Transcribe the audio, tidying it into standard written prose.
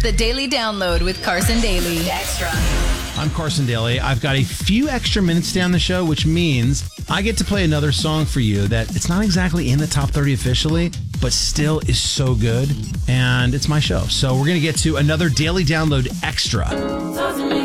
The Daily Download with Carson Daly. Extra. I'm Carson Daly. I've got a few extra minutes down the show, which means I get to play another song for you that it's not exactly in the top 30 officially, but still is so good. And it's my show. So we're going to get to another Daily Download Extra.